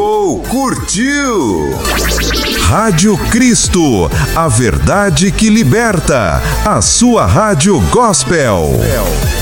ligou, curtiu. Rádio Cristo, a verdade que liberta. A sua rádio gospel.